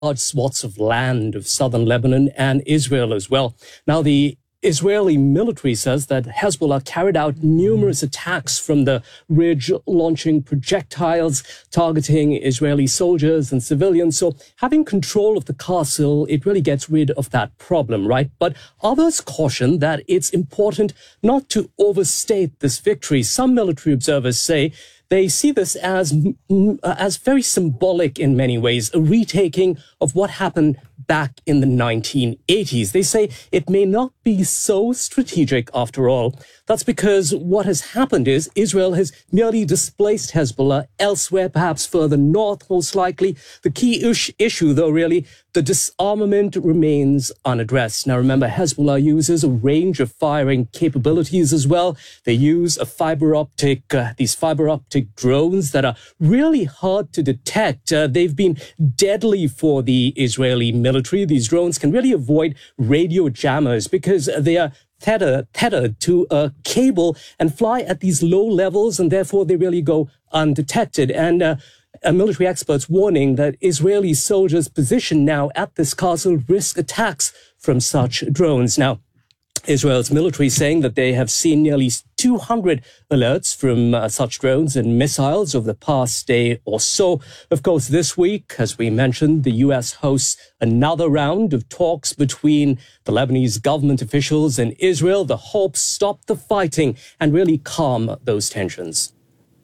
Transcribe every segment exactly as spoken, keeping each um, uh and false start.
large swaths of land of southern Lebanon and Israel as well. Now, the Israeli military says that Hezbollah carried out numerous attacks from the ridge, launching projectiles targeting Israeli soldiers and civilians. So having control of the castle, it really gets rid of that problem, right? But others caution that it's important not to overstate this victory. Some military observers say they see this as, as very symbolic in many ways, a retaking of what happened back in the nineteen eighties. They say it may not be so strategic after all. That's because what has happened is Israel has merely displaced Hezbollah elsewhere, perhaps further north, most likely. The key ish- issue, though, really, the disarmament remains unaddressed. Now, remember, Hezbollah uses a range of firing capabilities as well. They use a fiber optic, uh, these fiber optic drones that are really hard to detect. Uh, they've been deadly for the Israeli military. These drones can really avoid radio jammers because they are tethered, tethered to a cable and fly at these low levels, and therefore they really go undetected. And uh, a military expert's warning that Israeli soldiers positioned now at this castle risk attacks from such drones. Now, Israel's military saying that they have seen nearly two hundred alerts from uh, such drones and missiles over the past day or so. Of course, this week, as we mentioned, the U S hosts another round of talks between the Lebanese government officials and Israel. The hope stop the fighting and really calm those tensions.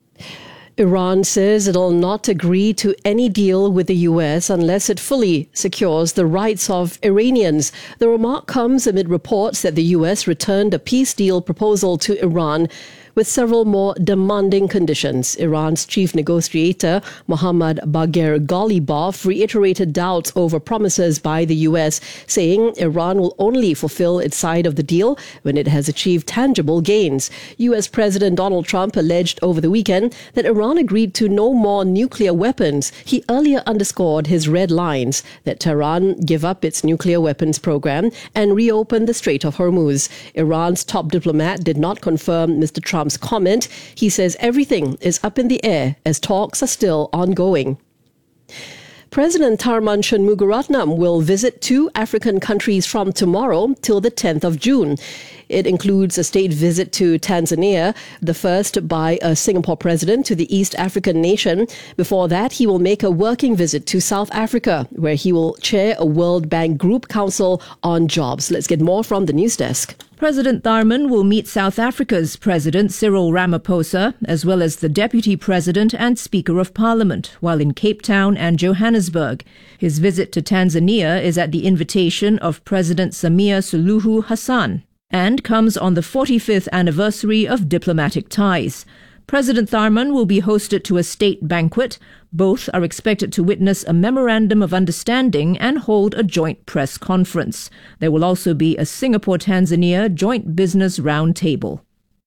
Iran says it'll not agree to any deal with the U S unless it fully secures the rights of Iranians. The remark comes amid reports that the U S returned a peace deal proposal to Iran with several more demanding conditions. Iran's chief negotiator, Mohammad Bagher Ghalibaf, reiterated doubts over promises by the U S, saying Iran will only fulfill its side of the deal when it has achieved tangible gains. U S President Donald Trump alleged over the weekend that Iran agreed to no more nuclear weapons. He earlier underscored his red lines that Tehran give up its nuclear weapons program and reopen the Strait of Hormuz. Iran's top diplomat did not confirm Mister Trump's comment. He says everything is up in the air as talks are still ongoing. President Tharman Shanmugaratnam will visit two African countries from tomorrow till the tenth of June. It includes a state visit to Tanzania, the first by a Singapore president to the East African nation. Before that, he will make a working visit to South Africa, where he will chair a World Bank Group Council on Jobs. Let's get more from the news desk. President Tharman will meet South Africa's President Cyril Ramaphosa, as well as the Deputy President and Speaker of Parliament, while in Cape Town and Johannesburg. His visit to Tanzania is at the invitation of President Samia Suluhu Hassan and comes on the forty-fifth anniversary of diplomatic ties. President Tharman will be hosted to a state banquet. Both are expected to witness a memorandum of understanding and hold a joint press conference. There will also be a Singapore-Tanzania joint business roundtable.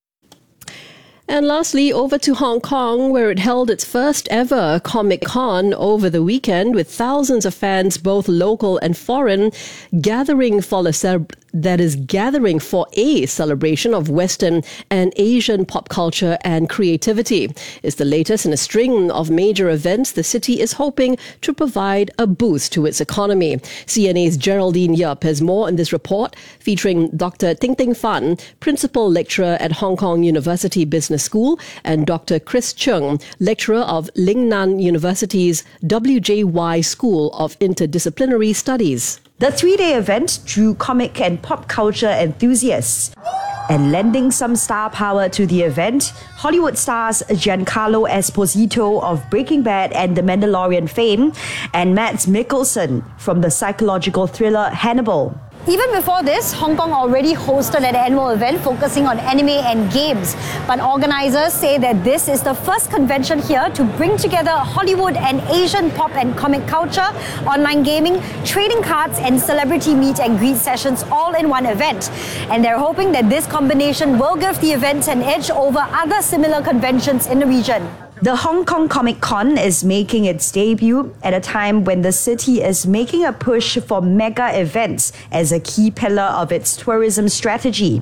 And lastly, over to Hong Kong, where it held its first ever Comic-Con over the weekend, with thousands of fans, both local and foreign, gathering for the celebration. That is gathering for a celebration of Western and Asian pop culture and creativity. It's the latest in a string of major events the city is hoping to provide a boost to its economy. C N A's Geraldine Yap has more in this report, featuring Doctor Ting Ting Fan, Principal Lecturer at Hong Kong University Business School, and Doctor Chris Chung, Lecturer of Lingnan University's W J Y School of Interdisciplinary Studies. The three-day event drew comic and pop culture enthusiasts. And lending some star power to the event, Hollywood stars Giancarlo Esposito of Breaking Bad and The Mandalorian fame, and Mads Mikkelsen from the psychological thriller Hannibal. Even before this, Hong Kong already hosted an annual event focusing on anime and games. But organizers say that this is the first convention here to bring together Hollywood and Asian pop and comic culture, online gaming, trading cards, and celebrity meet and greet sessions all in one event. And they're hoping that this combination will give the event an edge over other similar conventions in the region. The Hong Kong Comic-Con is making its debut at a time when the city is making a push for mega events as a key pillar of its tourism strategy.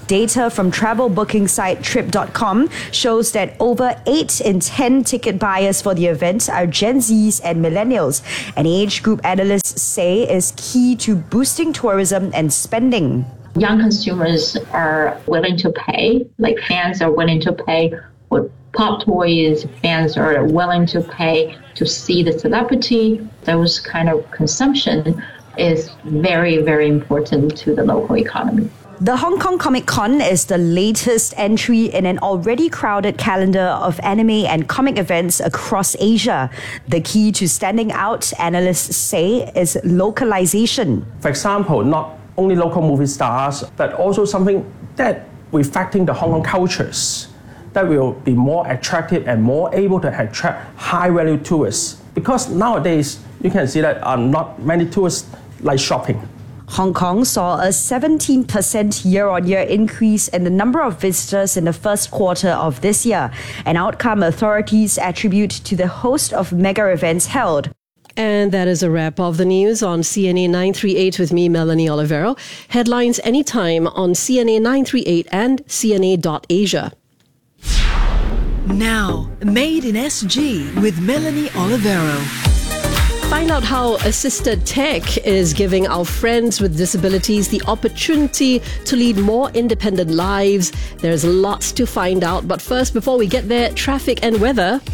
Data from travel booking site trip dot com shows that over eight in ten ticket buyers for the event are Gen Zs and millennials, an age group analysts say is key to boosting tourism and spending. Young consumers are willing to pay, like fans are willing to pay for pop toys, fans are willing to pay to see the celebrity. Those kind of consumption is very, very important to the local economy. The Hong Kong Comic Con is the latest entry in an already crowded calendar of anime and comic events across Asia. The key to standing out, analysts say, is localization. For example, not only local movie stars, but also something that reflecting the Hong Kong cultures that will be more attractive and more able to attract high-value tourists. Because nowadays, you can see that uh, not many tourists like shopping. Hong Kong saw a seventeen percent year-on-year increase in the number of visitors in the first quarter of this year, an outcome authorities attribute to the host of mega events held. And that is a wrap of the news on C N A nine thirty-eight with me, Melanie Olivero. Headlines anytime on C N A nine thirty-eight and C N A dot Asia. Now, Made in S G with Melanie Olivero. Find out how assisted tech is giving our friends with disabilities the opportunity to lead more independent lives. There's lots to find out, but first, before we get there, traffic and weather.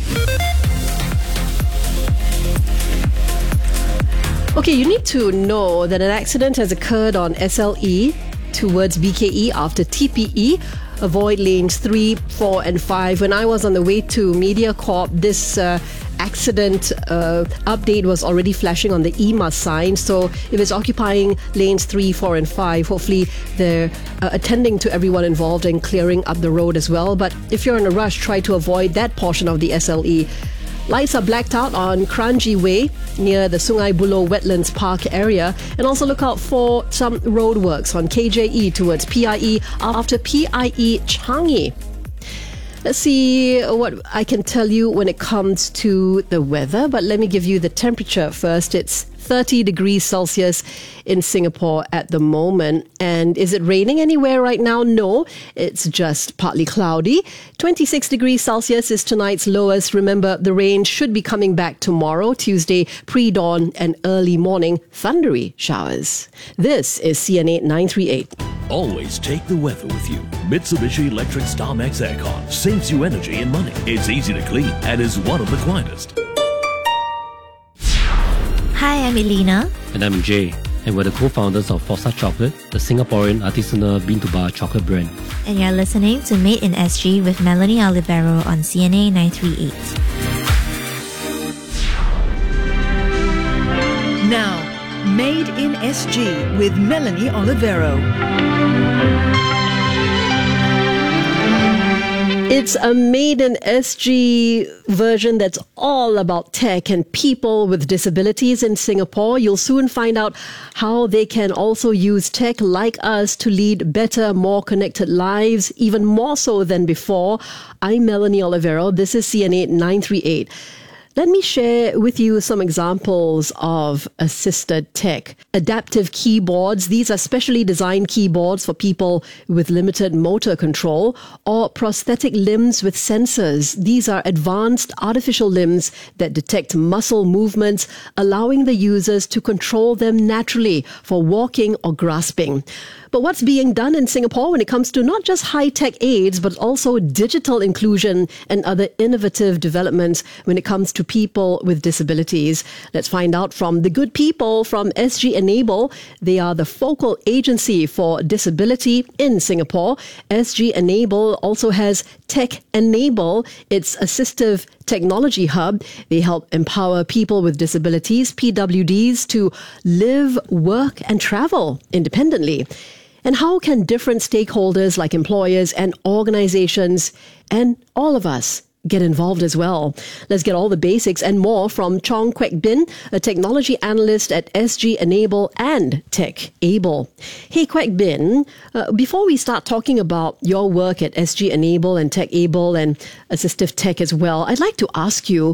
Okay, you need to know that an accident has occurred on S L E towards B K E after T P E. Avoid lanes three, four and five. When I was on the way to MediaCorp, this uh, accident uh, update was already flashing on the E M A sign. So if it's occupying lanes three, four and five, hopefully they're uh, attending to everyone involved and clearing up the road as well. But if you're in a rush, try to avoid that portion of the S L E. Lights are blacked out on Kranji Way near the Sungai Buloh Wetlands Park area, and also look out for some roadworks on K J E towards P I E after P I E Changi. Let's see what I can tell you when it comes to the weather, but let me give you the temperature first. It's thirty degrees Celsius in Singapore at the moment. And is it raining anywhere right now? No, it's just partly cloudy. twenty-six degrees Celsius is tonight's lowest. Remember, the rain should be coming back tomorrow, Tuesday, pre-dawn and early morning thundery showers. This is C N A nine thirty-eight. Always take the weather with you. Mitsubishi Electric StarMax Aircon saves you energy and money. It's easy to clean and is one of the quietest. Hi, I'm Elena. And I'm Jay. And we're the co-founders of Fossa Chocolate, the Singaporean artisanal bean-to-bar chocolate brand. And you're listening to Made in S G with Melanie Olivero on C N A nine thirty-eight. Now, Made in S G with Melanie Olivero. It's a Made in S G version that's all about tech and people with disabilities in Singapore. You'll soon find out how they can also use tech like us to lead better, more connected lives, even more so than before. I'm Melanie Olivero. This is C N A nine thirty-eight. Let me share with you some examples of assisted tech. Adaptive keyboards. These are specially designed keyboards for people with limited motor control, or prosthetic limbs with sensors. These are advanced artificial limbs that detect muscle movements, allowing the users to control them naturally for walking or grasping. But what's being done in Singapore when it comes to not just high-tech aids, but also digital inclusion and other innovative developments when it comes to people with disabilities? Let's find out from the good people from S G Enable. They are the focal agency for disability in Singapore. S G Enable also has Tech Enable, its assistive technology hub. They help empower people with disabilities, P W Ds, to live, work and travel independently. And how can different stakeholders like employers and organizations and all of us get involved as well? Let's get all the basics and more from Chong Kwek Bin, a technology analyst at S G Enable and Tech Able. Hey Kwek Bin, uh, before we start talking about your work at S G Enable and Tech Able and assistive tech as well, I'd like to ask you,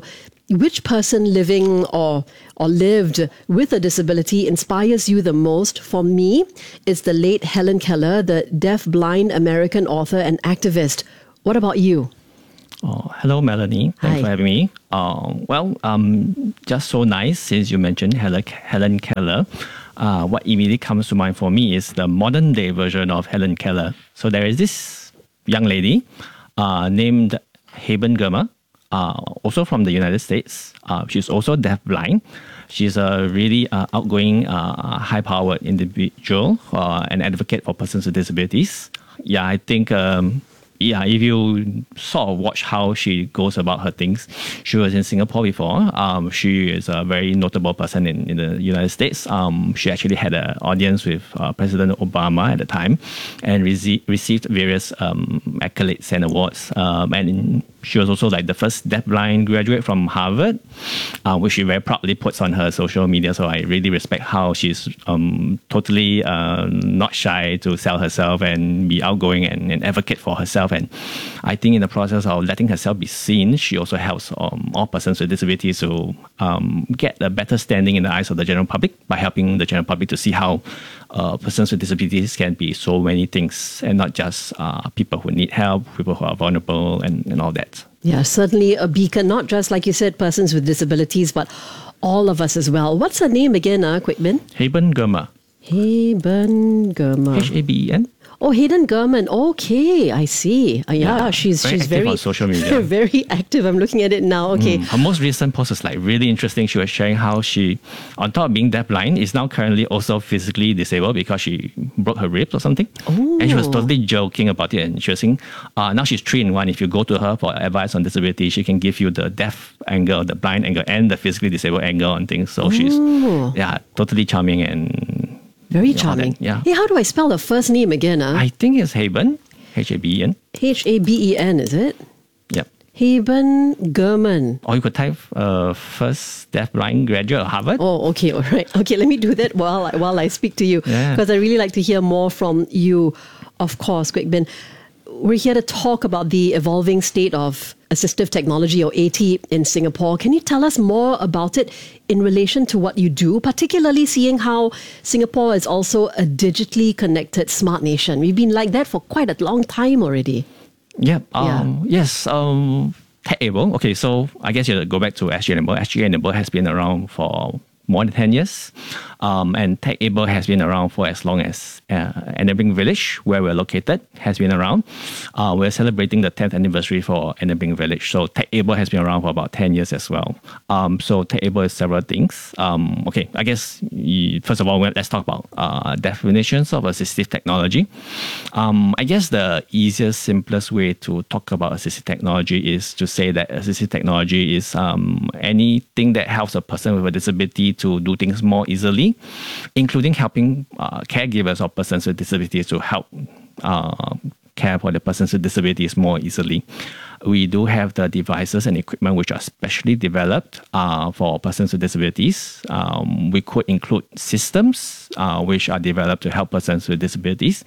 which person living or or lived with a disability inspires you the most? For me, it's the late Helen Keller, the deaf-blind American author and activist. What about you? Oh, hello, Melanie. Thanks Hi. for having me. Uh, well, um, just so nice since you mentioned Helen, Helen Keller. Uh, what immediately comes to mind for me is the modern day version of Helen Keller. So there is this young lady uh, named Haben Girma, uh, also from the United States. Uh, she's also deaf-blind. She's a really uh, outgoing, uh, high-powered individual, uh, an advocate for persons with disabilities. Yeah, I think... Um, Yeah, if you sort of watch how she goes about her things, she was in Singapore before. Um, she is a very notable person in, in the United States. Um, she actually had an audience with uh, President Obama at the time and rece- received various um, accolades and awards. Um, and in, she was also like the first deafblind graduate from Harvard, uh, which she very proudly puts on her social media. So I really respect how she's um, totally uh, not shy to sell herself and be outgoing and, and advocate for herself. And I think in the process of letting herself be seen, she also helps um, all persons with disabilities to um, get a better standing in the eyes of the general public by helping the general public to see how uh, persons with disabilities can be so many things and not just uh, people who need help, people who are vulnerable and, and all that. Yeah, certainly a beacon, not just, like you said, persons with disabilities, but all of us as well. What's her name again, uh, Kwek Min? Haben Girma. Haben Girma. H A B E N. Oh, Hayden Gurman. Okay, I see. Uh, yeah, Yeah, she's very she's active very on social media. very active. I'm looking at it now. Okay. Mm. Her most recent post was like really interesting. She was sharing how she, on top of being deafblind, is now currently also physically disabled because she broke her ribs or something. Oh. And she was totally joking about it. And she was saying, uh, now she's three in one. If you go to her for advice on disability, she can give you the deaf angle, the blind angle, and the physically disabled angle on things. So Oh. she's yeah, totally charming and Very you know, charming. that- yeah. Hey, how do I spell the first name again? Uh? I think it's Haben, H A B E N. H A B E N, is it? Yep. Haben Gurman. Or you could type uh, first deafblind graduate of Harvard. Oh, okay, all right. Okay, let me do that while I, while I speak to you. Yeah. Because I really like to hear more from you, of course, Kwek Bin. We're here to talk about the evolving state of assistive technology, or A T, in Singapore. Can you tell us more about it in relation to what you do, particularly seeing how Singapore is also a digitally connected smart nation? We've been like that for quite a long time already. Yep. Um, Yes. Um, Tech-able. Okay, so I guess you go back to S G Enable. S G Enable has been around for more than ten years. Um, and Tech-able has been around for as long as uh, Enabling Village, where we're located, has been around. Uh, we're celebrating the tenth anniversary for Enabling Village. So Tech-able has been around for about ten years as well. Um, so Tech-able is several things. Um, okay, I guess, you, first of all, let's talk about uh, definitions of assistive technology. Um, I guess the easiest, simplest way to talk about assistive technology is to say that assistive technology is um, anything that helps a person with a disability to do things more easily, including helping uh, caregivers of persons with disabilities to help uh, care for the persons with disabilities more easily. We do have the devices and equipment which are specially developed uh, for persons with disabilities. Um, we could include systems uh, which are developed to help persons with disabilities.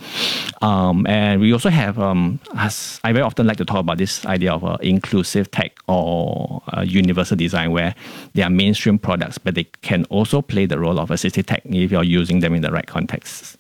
Um, and we also have, um, as I very often like to talk about this idea of uh, inclusive tech or uh, universal design, where they are mainstream products, but they can also play the role of assistive tech if you're using them in the right context.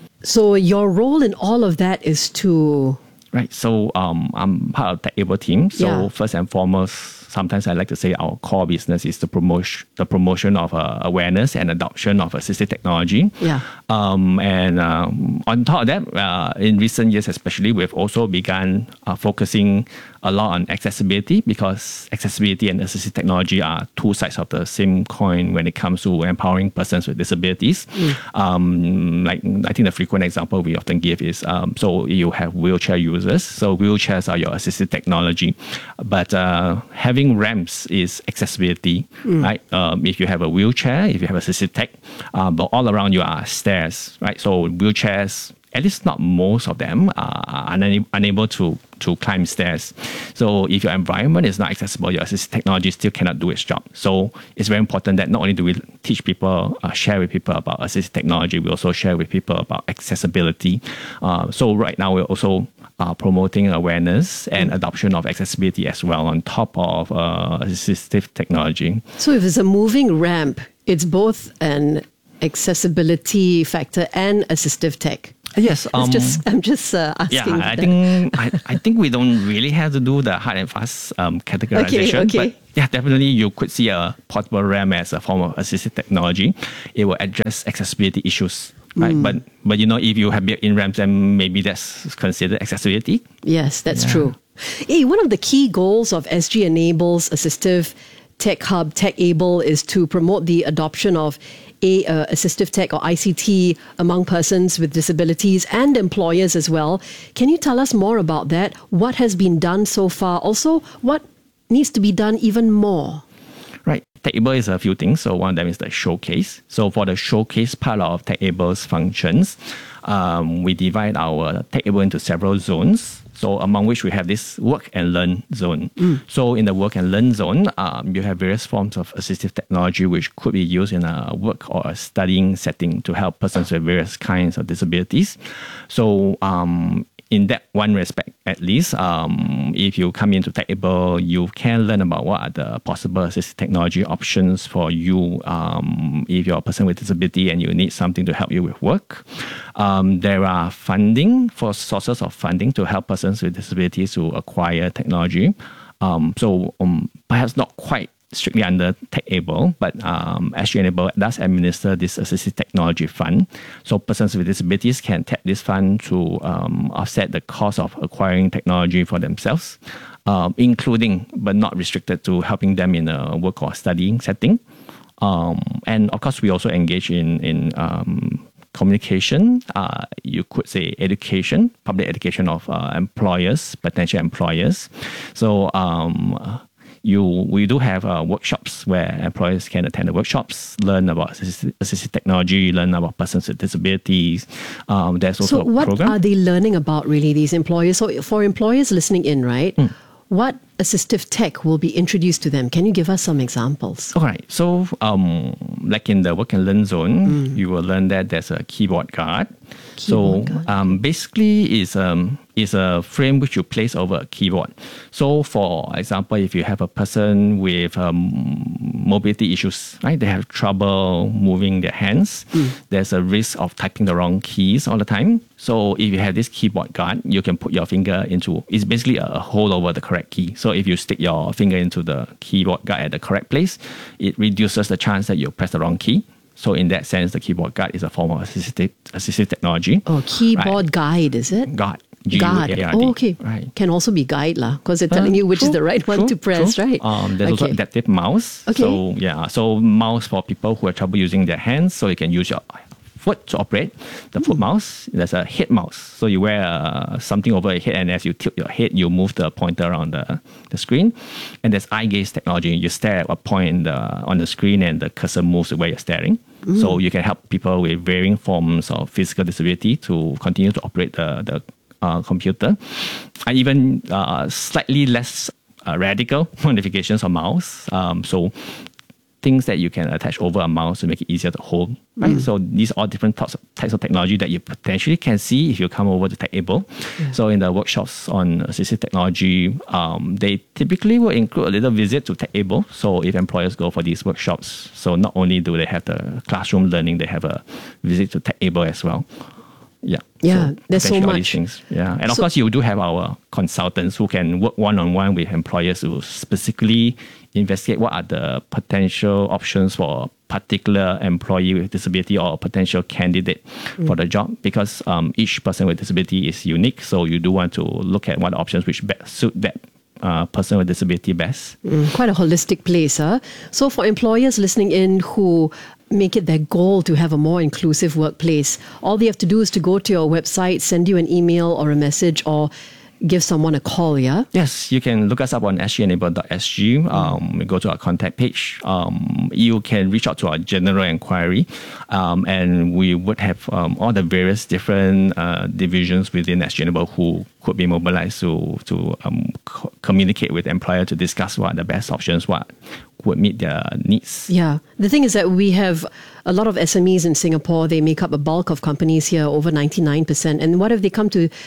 So your role in all of that is to... Right. So um, I'm part of the Tech-able team. So Yeah. first and foremost, sometimes I like to say our core business is the promotion, the promotion of uh, awareness and adoption of assistive technology. Yeah. Um, and um, on top of that, uh, in recent years especially, we've also begun uh, focusing a lot on accessibility, because accessibility and assistive technology are two sides of the same coin when it comes to empowering persons with disabilities. Mm. Um, like I think the frequent example we often give is, um, so you have wheelchair users. So wheelchairs are your assistive technology, but uh, having ramps is accessibility, Mm. right? Um, if you have a wheelchair, if you have assistive tech, uh, but all around you are stairs, right? So wheelchairs, at least not most of them, are una- unable to, to climb stairs. So if your environment is not accessible, your assistive technology still cannot do its job. So it's very important that not only do we teach people, uh, share with people about assistive technology, we also share with people about accessibility. Uh, so right now we're also uh, promoting awareness and mm. adoption of accessibility as well on top of uh, assistive technology. So if it's a moving ramp, it's both an accessibility factor and assistive tech. Yes, um, just, I'm just uh, asking. Yeah, I think I, I think we don't really have to do the hard and fast um, categorization. Okay, okay. But yeah, definitely you could see a portable ramp as a form of assistive technology. It will address accessibility issues. Right, mm. but but you know, if you have built-in ramps, then maybe that's considered accessibility. Yes, that's yeah. true. Hey, one of the key goals of S G Enables Assistive Tech Hub TechAble is to promote the adoption of a uh, assistive tech or I C T among persons with disabilities and employers as well. Can you tell us more about that? What has been done so far? Also, what needs to be done even more? Right. TechAble is a few things. So one of them is the showcase. So for the showcase part of TechAble's functions, um, we divide our TechAble into several zones. So among which we have this work and learn zone. Mm. So in the work and learn zone, um, you have various forms of assistive technology which could be used in a work or a studying setting to help persons with various kinds of disabilities. So um, in that one respect, at least, um, if you come into TechAble, you can learn about what are the possible assistive technology options for you um, if you're a person with disability and you need something to help you with work. Um, there are funding for sources of funding to help persons with disabilities to acquire technology. Um, so um, perhaps not quite strictly under TechAble, but um, S G Enable does administer this assistive technology fund. So persons with disabilities can tap this fund to um, offset the cost of acquiring technology for themselves, um, including but not restricted to helping them in a work or studying setting. Um, and of course, we also engage in in um, communication, uh, you could say education, public education of uh, employers, potential employers. So um, you we do have uh, workshops where employers can attend the workshops, learn about assistive, assistive technology, learn about persons with disabilities. Um, there's also so what a program. Are they learning about really, these employers? So for employers listening in, right? Mm. What assistive tech will be introduced to them? Can you give us some examples? All right. So, um, like in the work and learn zone, mm. you will learn that there's a keyboard guard. Keyboard so, guard. Um, basically, it's um, it's a frame which you place over a keyboard. So, for example, if you have a person with um, mobility issues, right? They have trouble moving their hands. Mm. There's a risk of typing the wrong keys all the time. So, if you have this keyboard guard, you can put your finger into. It's basically a hole over the correct key. So if you stick your finger into the keyboard guard at the correct place, it reduces the chance that you press the wrong key. So in that sense, the keyboard guard is a form of assistive, assistive technology. Oh, keyboard right. guide, is it? Guard. Guard. Oh, okay. Right. Can also be guide, lah, because they're telling uh, you which true, is the right true, one to press, true. right? Um, there's okay. also adaptive mouse. Okay. So yeah, so mouse for people who have trouble using their hands, so you can use your foot to operate the foot mouse. There's a head mouse. So you wear uh, something over your head, and as you tilt your head, you move the pointer around the, the screen. And there's eye gaze technology. You stare at a point in the, on the screen, and the cursor moves the way you're staring. Mm. So you can help people with varying forms of physical disability to continue to operate the, the uh, computer. And even uh, slightly less uh, radical modifications of mouse. Um, so things that you can attach over a mouse to make it easier to hold, right? Mm. So these are all different types of, types of technology that you potentially can see if you come over to TechAble. Yeah. So in the workshops on assistive technology, um, they typically will include a little visit to TechAble. So if employers go for these workshops, so not only do they have the classroom learning, they have a visit to TechAble as well. Yeah. Yeah, so there's so much. All these things. Yeah. And of so, course, you do have our consultants who can work one-on-one with employers to specifically investigate what are the potential options for a particular employee with disability or a potential candidate mm. for the job, because um, each person with disability is unique. So you do want to look at what options which best suit that uh, person with disability best. Mm, quite a holistic place, huh? So for employers listening in who make it their goal to have a more inclusive workplace, all they have to do is to go to your website, send you an email or a message, or give someone a call, yeah? Yes, you can look us up on s g enable dot s g. Um, go to our contact page. Um, you can reach out to our general inquiry, um, and we would have um, all the various different uh, divisions within S G Enable who could be mobilized to to um, co- communicate with the employer to discuss what are the best options, what would meet their needs. Yeah. The thing is that we have a lot of S M Es in Singapore. They make up a bulk of companies here, over ninety-nine percent. And what if they come to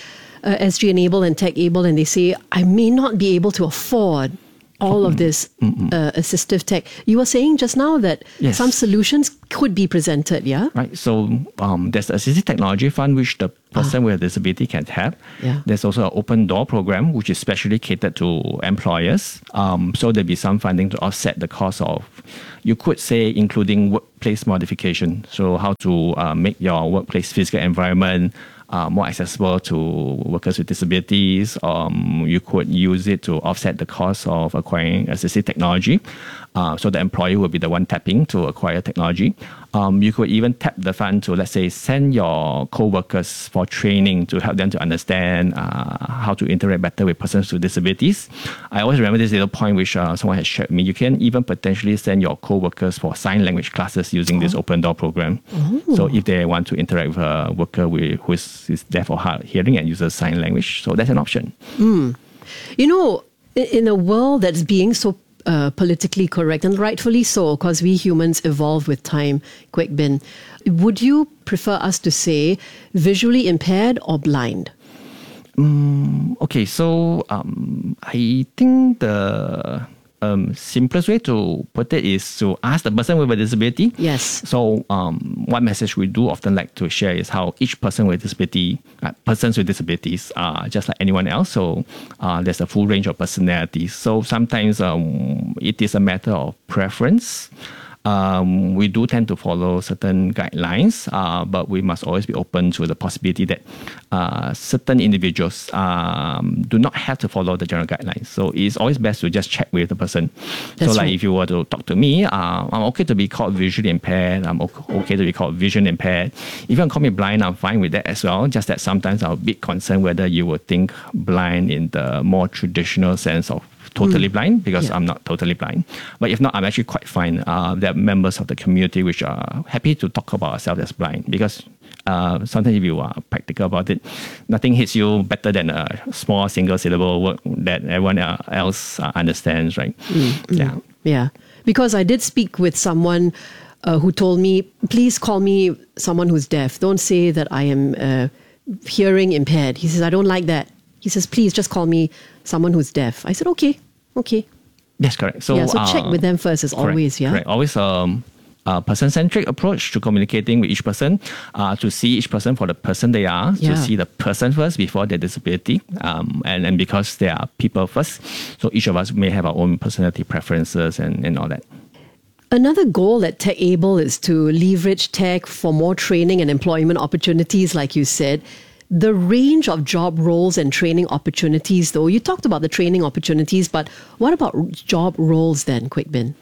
uh, S G Enable and Tech Able, and they say, I may not be able to afford all of this uh, assistive tech. You were saying just now that yes. some solutions could be presented, yeah? Right. So um, there's the Assistive Technology Fund, which the person ah. with a disability can tap. Yeah. There's also an open door program, which is specially catered to employers. Um, so there'll be some funding to offset the cost of, you could say, including workplace modification. So how to uh, make your workplace physical environment Uh, more accessible to workers with disabilities. Um, you could use it to offset the cost of acquiring assistive technology. Uh, so the employer will be the one tapping to acquire technology. Um, you could even tap the fund to, let's say, send your co-workers for training to help them to understand uh, how to interact better with persons with disabilities. I always remember this little point which uh, someone has shared with me. You can even potentially send your co-workers for sign language classes using oh. this open door program. Oh. So if they want to interact with a worker with, who is, is deaf or hard hearing and uses sign language, so that's an option. Mm. You know, in a world that's being so Uh, politically correct, and rightfully so, because we humans evolve with time, Kwek Bin, would you prefer us to say visually impaired or blind? Um, okay, so um, I think the um, simplest way to put it is to ask the person with a disability. Yes. So um, one message we do often like to share is how each person with disability, uh, persons with disabilities are just like anyone else. So uh, there's a full range of personalities. So sometimes um, it is a matter of preference. Um, we do tend to follow certain guidelines, uh, but we must always be open to the possibility that uh, certain individuals um, do not have to follow the general guidelines. So it's always best to just check with the person. That's so like right. if you were to talk to me, uh, I'm okay to be called visually impaired. I'm okay to be called vision impaired. If you can call me blind, I'm fine with that as well. Just that sometimes I'm a bit concerned whether you would think blind in the more traditional sense of totally mm. blind, because yeah. I'm not totally blind. But if not, I'm actually quite fine. Uh, there are members of the community which are happy to talk about ourselves as blind, because uh, sometimes if you are practical about it, nothing hits you better than a small single syllable word that everyone else uh, understands, right? Mm. Yeah. Yeah. Because I did speak with someone uh, who told me, please call me someone who's deaf. Don't say that I am uh, hearing impaired. He says, I don't like that. He says, please just call me someone who's deaf. I said, okay. Okay. Yes, correct. So, yeah, so uh, check with them first as correct, always, yeah? Correct. Always um, a person-centric approach to communicating with each person, uh, to see each person for the person they are, Yeah. to see the person first before their disability, um, and, and because they are people first, so each of us may have our own personality preferences and, and all that. Another goal at Tech Able is to leverage tech for more training and employment opportunities, like you said. The range of job roles and training opportunities, though, you talked about the training opportunities, but what about job roles then, Kwek Bin?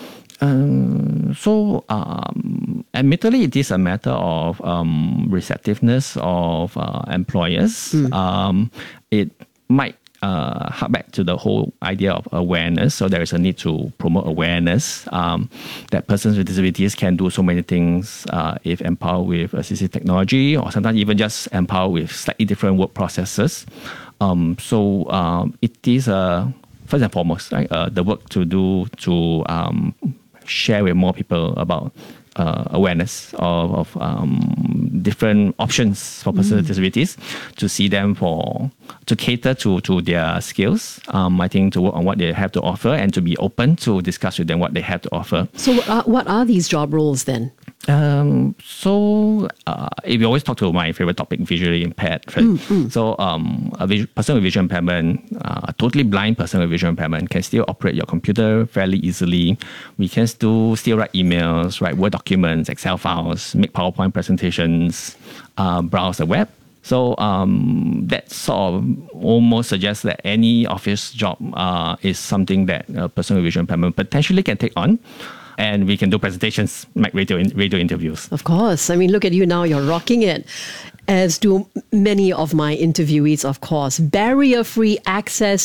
Um, so, um, admittedly, it is a matter of um, receptiveness of uh, employers. Mm. Um, it might uh, hark back to the whole idea of awareness. So there is a need to promote awareness um, that persons with disabilities can do so many things uh, if empowered with assistive technology, or sometimes even just empowered with slightly different work processes. Um, so um, it is uh, first and foremost right, uh, the work to do to um, share with more people about Uh, awareness of, of um, different options for persons with disabilities, to see them for, to cater to, to their skills. Um, I think to work on what they have to offer and to be open to discuss with them what they have to offer. So what are, what are these job roles then? Um, so uh, if you always talk to my favorite topic, visually impaired, right? Mm, mm. So um, a vis- person with vision impairment, uh, a totally blind person with vision impairment can still operate your computer fairly easily. We can still still write emails, write Word documents, Excel files, make PowerPoint presentations, uh, browse the web. So um, that sort of almost suggests that any office job uh, is something that a person with vision impairment potentially can take on. And we can do presentations, make radio radio interviews. Of course. I mean, look at you now. You're rocking it, as do many of my interviewees, of course. Barrier-free access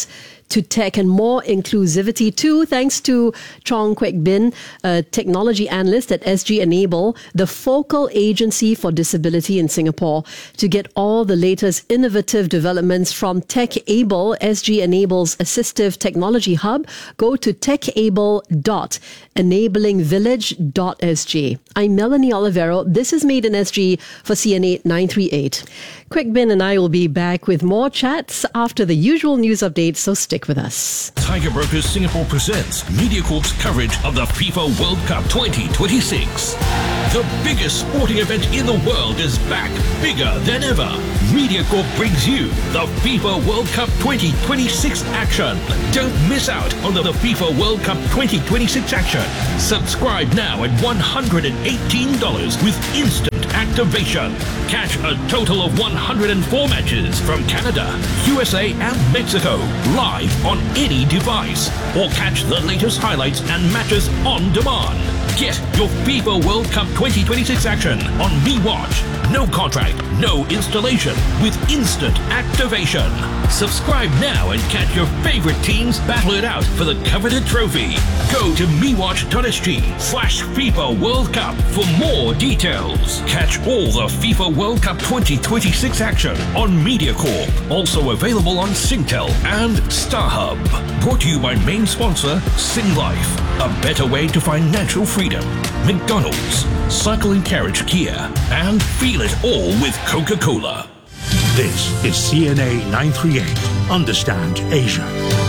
to tech and more inclusivity too, thanks to Chong Kwek Bin, a technology analyst at S G Enable, the focal agency for disability in Singapore. To get all the latest innovative developments from TechAble, S G Enable's assistive technology hub, go to techable dot enabling village dot s g. I'm Melanie Olivero. This is Made in S G for C N A nine three eight. Kwek Bin and I will be back with more chats after the usual news updates, so stick with us. Tiger Brokers Singapore presents MediaCorp's coverage of the FIFA World Cup twenty twenty-six. The biggest sporting event in the world is back, bigger than ever. MediaCorp brings you the FIFA World Cup twenty twenty-six action. Don't miss out on the FIFA World Cup twenty twenty-six action. Subscribe now at one hundred eighteen dollars with instant activation. Catch a total of one hundred four matches from Canada, U S A and Mexico live on any device. Or catch the latest highlights and matches on demand. Get your FIFA World Cup twenty twenty-six action on MeWatch. No contract, no installation, with instant activation. Subscribe now and catch your favorite teams battle it out for the coveted trophy. Go to mewatch.sg slash FIFA World Cup for more details. Catch all the FIFA World Cup twenty twenty-six action on MediaCorp. Also available on Singtel and StarHub. Brought to you by main sponsor Singlife. A better way to find natural freedom. McDonald's, Cycle and Carriage Kia, and feel it all with Coca-Cola. This is C N A nine three eight. Understand Asia.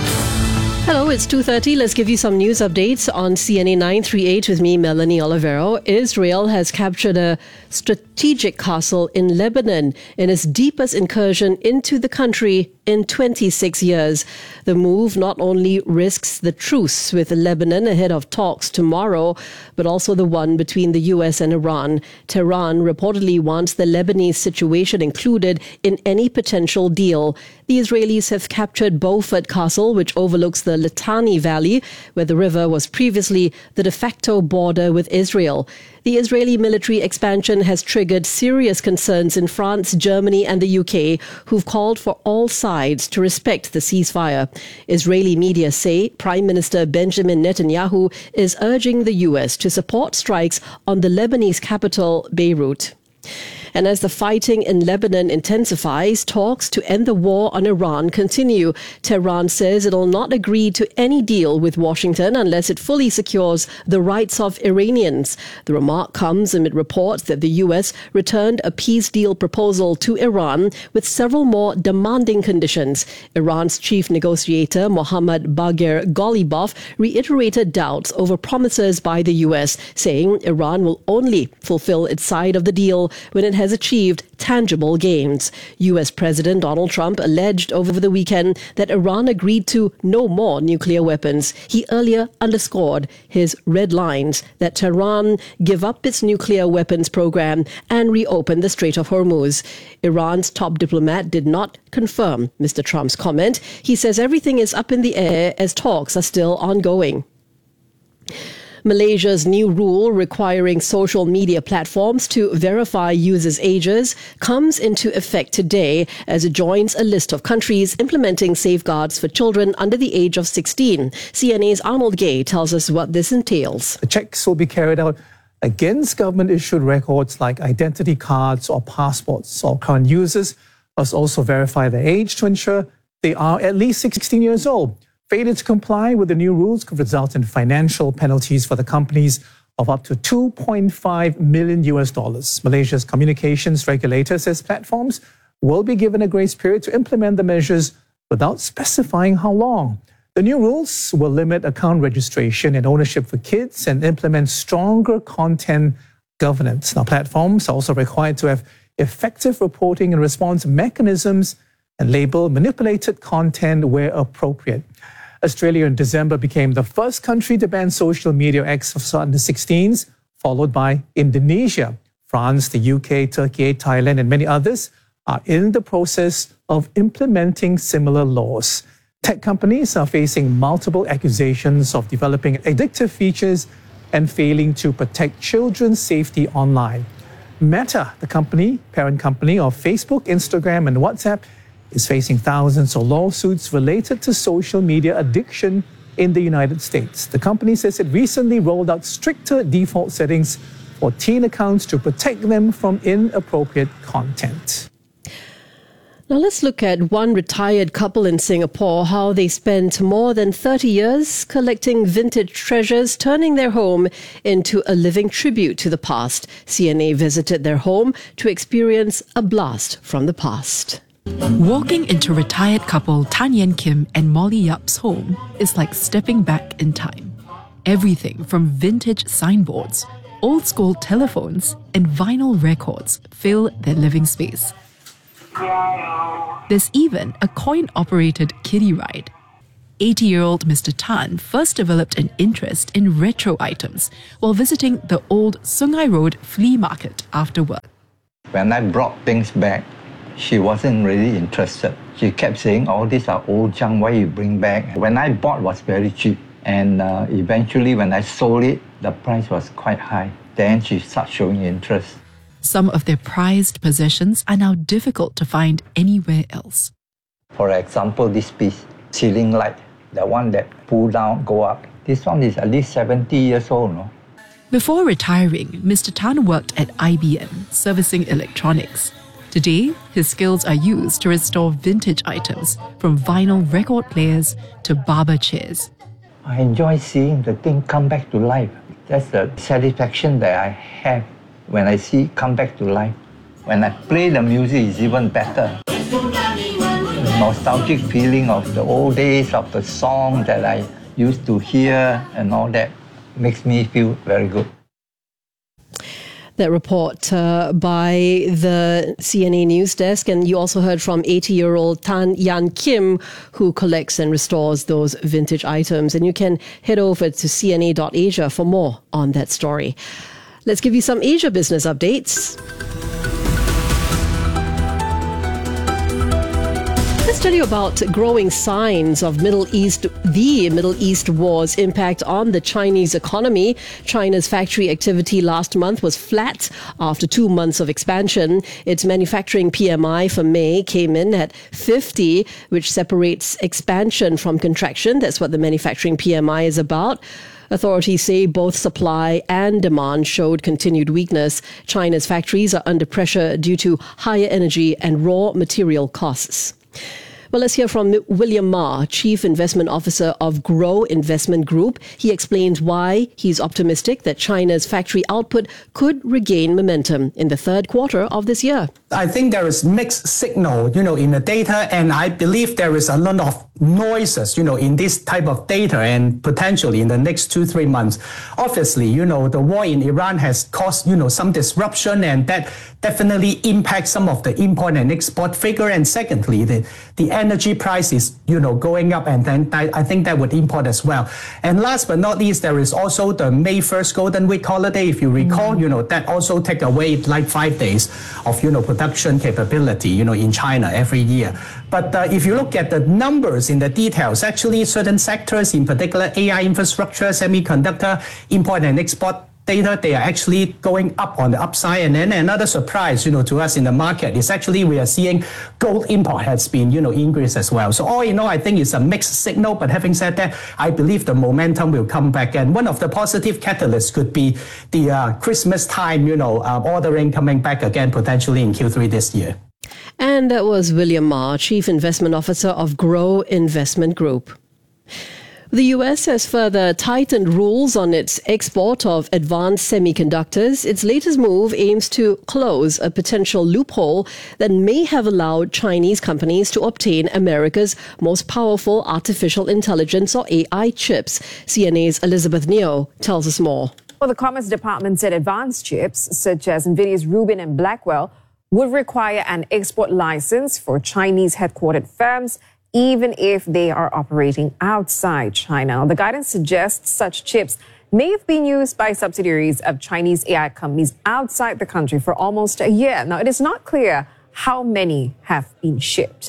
Hello, it's two thirty. Let's give you some news updates on C N A nine three eight with me, Melanie Olivero. Israel has captured a strategic castle in Lebanon in its deepest incursion into the country in twenty-six years. The move not only risks the truce with Lebanon ahead of talks tomorrow, but also the one between the U S and Iran. Tehran reportedly wants the Lebanese situation included in any potential deal. The Israelis have captured Beaufort Castle, which overlooks the Litani Valley, where the river was previously the de facto border with Israel. The Israeli military expansion has triggered serious concerns in France, Germany and the U K, who've called for all sides to respect the ceasefire. Israeli media say Prime Minister Benjamin Netanyahu is urging the U S to support strikes on the Lebanese capital, Beirut. And as the fighting in Lebanon intensifies, talks to end the war on Iran continue. Tehran says it will not agree to any deal with Washington unless it fully secures the rights of Iranians. The remark comes amid reports that the U S returned a peace deal proposal to Iran with several more demanding conditions. Iran's chief negotiator, Mohammad Bagher Ghalibaf, reiterated doubts over promises by the U S, saying Iran will only fulfill its side of the deal when it has achieved tangible gains. U S President Donald Trump alleged over the weekend that Iran agreed to no more nuclear weapons. He earlier underscored his red lines that Tehran give up its nuclear weapons program and reopen the Strait of Hormuz. Iran's top diplomat did not confirm Mister Trump's comment. He says everything is up in the air as talks are still ongoing. Malaysia's new rule requiring social media platforms to verify users' ages comes into effect today as it joins a list of countries implementing safeguards for children under the age of sixteen. C N A's Arnold Gay tells us what this entails. The checks will be carried out against government-issued records like identity cards or passports. All current users must also verify their age to ensure they are at least sixteen years old. Failure to comply with the new rules could result in financial penalties for the companies of up to two point five million U S dollars. Malaysia's communications regulator says platforms will be given a grace period to implement the measures without specifying how long. The new rules will limit account registration and ownership for kids and implement stronger content governance. Now, platforms are also required to have effective reporting and response mechanisms and label manipulated content where appropriate. Australia in December became the first country to ban social media acts of under sixteens, followed by Indonesia. France, the U K, Turkey, Thailand, and many others are in the process of implementing similar laws. Tech companies are facing multiple accusations of developing addictive features and failing to protect children's safety online. Meta, the company, parent company of Facebook, Instagram, and WhatsApp, is facing thousands of lawsuits related to social media addiction in the United States. The company says it recently rolled out stricter default settings for teen accounts to protect them from inappropriate content. Now let's look at one retired couple in Singapore, how they spent more than thirty years collecting vintage treasures, turning their home into a living tribute to the past. C N A visited their home to experience a blast from the past. Walking into retired couple Tan Yan Kim and Molly Yap's home is like stepping back in time. Everything from vintage signboards, old school telephones, and vinyl records fill their living space. There's even a coin-operated kiddie ride. eighty-year-old Mister Tan first developed an interest in retro items while visiting the old Sungai Road flea market after work. When I brought things back, she wasn't really interested. She kept saying, "All these are old junk, why you bring back?" When I bought, it was very cheap. And uh, eventually when I sold it, the price was quite high. Then she started showing interest. Some of their prized possessions are now difficult to find anywhere else. For example, this piece, ceiling light, the one that pull down, go up. This one is at least seventy years old, no? Before retiring, Mister Tan worked at I B M, servicing electronics. Today, his skills are used to restore vintage items, from vinyl record players to barber chairs. I enjoy seeing the thing come back to life. That's the satisfaction that I have when I see it come back to life. When I play the music, it's even better. The nostalgic feeling of the old days, of the song that I used to hear and all that makes me feel very good. That report uh, by the C N A News Desk. And you also heard from eighty-year-old Tan Yan Kim, who collects and restores those vintage items. And you can head over to C N A dot asia for more on that story. Let's give you some Asia business updates. Let's tell you about growing signs of Middle East, the Middle East war's impact on the Chinese economy. China's factory activity last month was flat after two months of expansion. Its manufacturing P M I for May came in at fifty, which separates expansion from contraction. That's what the manufacturing P M I is about. Authorities say both supply and demand showed continued weakness. China's factories are under pressure due to higher energy and raw material costs. Well, let's hear from William Ma, Chief Investment Officer of Grow Investment Group. He explains why he's optimistic that China's factory output could regain momentum in the third quarter of this year. I think there is mixed signal, you know, in the data, and I believe there is a lot of noises, you know, in this type of data, and potentially in the next two, three months. Obviously, you know, the war in Iran has caused, you know, some disruption, and that definitely impacts some of the import and export figure. And secondly, the, the energy price is, you know, going up, and then I, I think that would import as well. And last but not least, there is also the May first Golden Week holiday. If you recall, mm-hmm. you know, that also take away like five days of, you know, production capability, you know, in China every year. But uh, if you look at the numbers in the details, actually certain sectors, in particular A I infrastructure, semiconductor, import and export data, they are actually going up on the upside. And then another surprise, you know, to us in the market is actually we are seeing gold import has been, you know, increased as well. So all in all, I think it's a mixed signal. But having said that, I believe the momentum will come back. And one of the positive catalysts could be the uh, Christmas time, you know, uh, ordering coming back again, potentially in Q three this year. And that was William Ma, Chief Investment Officer of Grow Investment Group. The U S has further tightened rules on its export of advanced semiconductors. Its latest move aims to close a potential loophole that may have allowed Chinese companies to obtain America's most powerful artificial intelligence or A I chips. C N A's Elizabeth Neo tells us more. Well, the Commerce Department said advanced chips such as NVIDIA's Rubin and Blackwell would require an export license for Chinese headquartered firms, even if they are operating outside China. The guidance suggests such chips may have been used by subsidiaries of Chinese A I companies outside the country for almost a year. Now, it is not clear how many have been shipped.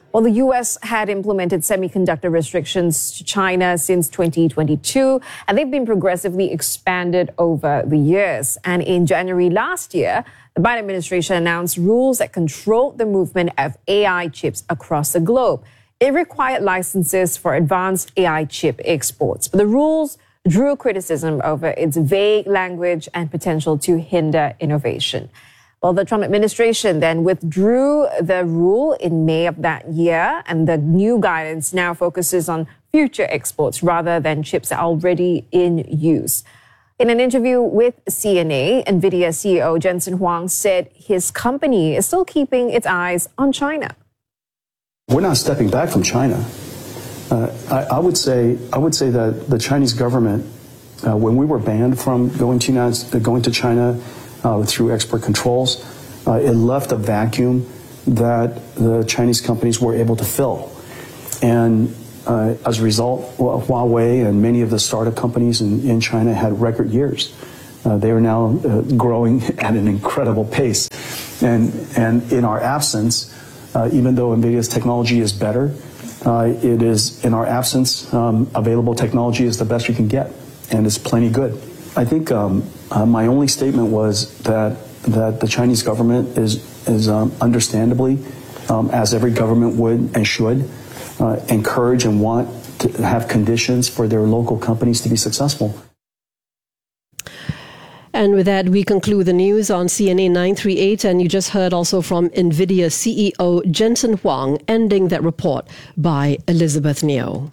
Well, the U S had implemented semiconductor restrictions to China since twenty twenty-two, and they've been progressively expanded over the years. And in January last year, the Biden administration announced rules that control the movement of A I chips across the globe. It required licenses for advanced A I chip exports. But the rules drew criticism over its vague language and potential to hinder innovation. Well, the Trump administration then withdrew the rule in May of that year, and the new guidance now focuses on future exports rather than chips that are already in use. In an interview with C N A, NVIDIA C E O Jensen Huang said his company is still keeping its eyes on China. We're not stepping back from China. Uh, I, I would say I would say that the Chinese government, uh, when we were banned from going to United, going to China uh, through export controls, uh, it left a vacuum that the Chinese companies were able to fill, and uh, as a result, Huawei and many of the startup companies in, in China had record years. Uh, they are now uh, growing at an incredible pace, and and in our absence, uh, even though NVIDIA's technology is better. Uh, it is, in our absence, um, available technology is the best you can get, and it's plenty good. I think um, uh, my only statement was that that the Chinese government is is um, understandably, um, as every government would and should, uh, encourage and want to have conditions for their local companies to be successful. And with that, we conclude the news on C N A nine thirty-eight. And you just heard also from NVIDIA C E O Jensen Huang, ending that report by Elizabeth Neo.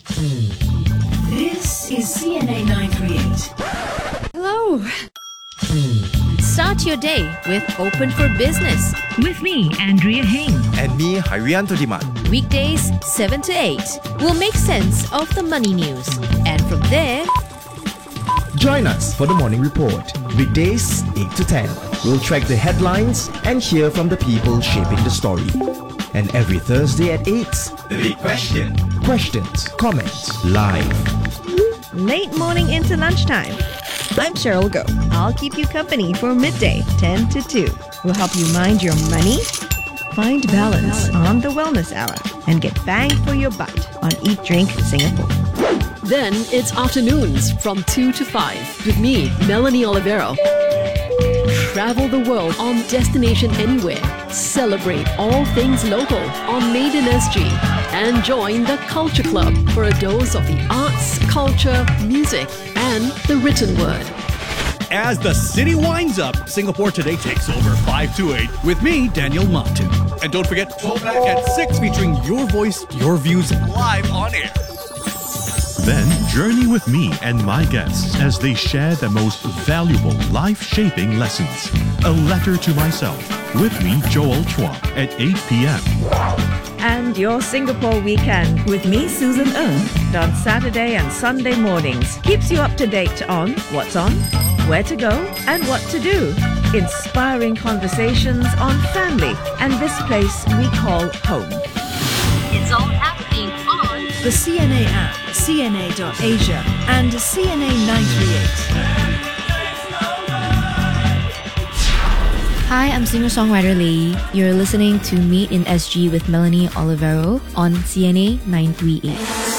This is C N A nine thirty-eight. Hello. Start your day with Open for Business. With me, Andrea Heng. And me, Harianto Diman. Weekdays, seven to eight. We'll make sense of the money news. And from there... Join us for the morning report. Weekdays, eight to ten. We'll track the headlines and hear from the people shaping the story. And every Thursday at eight, The Big Question. Questions, comments, live. Late morning into lunchtime. I'm Cheryl Go. I'll keep you company for midday, ten to two. We'll help you mind your money, find balance on the Wellness Hour, and get bang for your buck on Eat Drink Singapore. Then it's afternoons from two to five with me, Melanie Olivero. Travel the world on Destination Anywhere. Celebrate all things local on Made in S G. And join the Culture Club for a dose of the arts, culture, music, and the written word. As the city winds up, Singapore Today takes over five to eight with me, Daniel Martin. And don't forget, Throwback at six featuring your voice, your views live on air. Then journey with me and my guests as they share the most valuable life-shaping lessons. A Letter to Myself with me, Joel Chua, at eight p.m. And your Singapore weekend with me, Susan Ng, on Saturday and Sunday mornings keeps you up to date on what's on, where to go, and what to do. Inspiring conversations on family and this place we call home. It's all happening on the C N A app, C N A dot Asia, and C N A nine thirty-eight. Hi, I'm singer-songwriter Lei. You're listening to Meet in S G with Melanie Olivero on C N A nine thirty-eight.